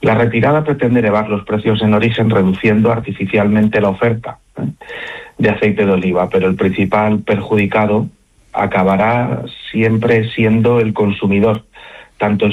La retirada pretende elevar los precios en origen, reduciendo artificialmente la oferta de aceite de oliva, pero el principal perjudicado acabará siempre siendo el consumidor, tanto en